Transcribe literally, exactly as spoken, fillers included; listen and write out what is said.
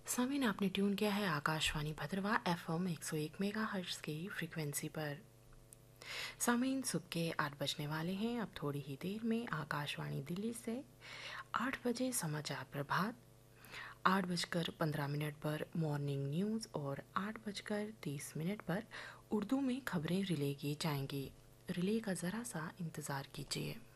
सामीन आपने ट्यून किया है आकाशवाणी भद्रवा एफएम एक सौ एक मेगा हर्ट्ज की फ्रीक्वेंसी पर। सामीन सुबह के आठ बजने वाले हैं। अब थोड़ी ही देर में आकाशवाणी दिल्ली से आठ बजे समाचार प्रभात, आठ बजकर पंद्रह मिनट पर मॉर्निंग न्यूज़ और आठ बजकर तीस मिनट पर उर्दू में खबरें रिले की जाएंगी। रिले का ज़रा सा इंतज़ार कीजिए।